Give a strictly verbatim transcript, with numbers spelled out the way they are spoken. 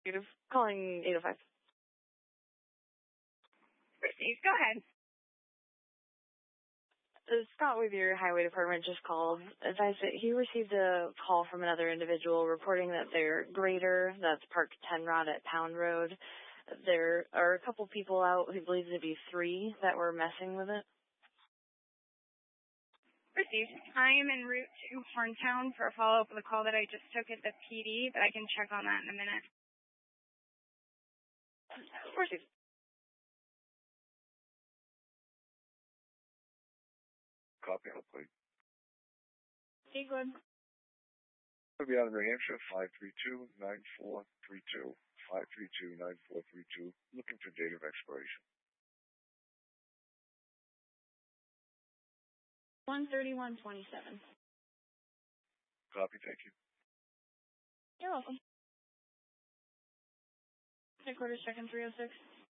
Negative. Calling eight oh five. Steve, go ahead. Uh, Scott with your highway department just called. Advised that he received a call from another individual reporting that their grader that's parked ten Rod at Pound Road, there are a couple people out who believe to be three that were messing with it. Received. I am en route to Horntown for a follow-up with a call that I just took at the P D, but I can check on that in a minute. Received. Copy, hopefully. Hey, good. I'll be out of New Hampshire, five three two, nine four three two. five three two, nine four three two. Looking for date of expiration. one thirty-one twenty-seven. Copy, thank you. You're welcome. Headquarters checking three oh six.